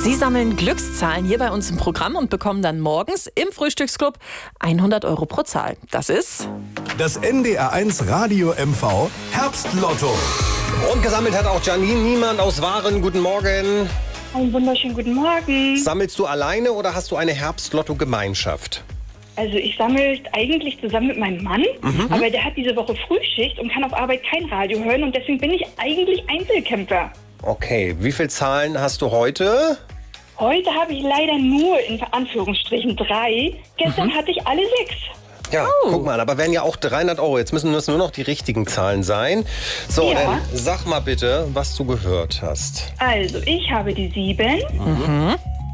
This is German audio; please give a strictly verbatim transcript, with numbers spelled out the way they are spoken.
Sie sammeln Glückszahlen hier bei uns im Programm und bekommen dann morgens im Frühstücksclub hundert Euro pro Zahl. Das ist das N D R eins Radio M V Herbstlotto. Und gesammelt hat auch Janine Niemann aus Waren. Guten Morgen. Einen wunderschönen guten Morgen. Sammelst du alleine oder hast du eine Herbstlotto-Gemeinschaft? Also ich sammle eigentlich zusammen mit meinem Mann, mhm. aber der hat diese Woche Frühschicht und kann auf Arbeit kein Radio hören und deswegen bin ich eigentlich Einzelkämpfer. Okay, wie viele Zahlen hast du heute? Heute habe ich leider nur in Anführungsstrichen drei. Gestern mhm. hatte ich alle sechs. Ja, oh. Guck mal, aber wären ja auch dreihundert Euro. Jetzt müssen es nur noch die richtigen Zahlen sein. So, ja. Dann sag mal bitte, was du gehört hast. Also, ich habe die sieben, mhm.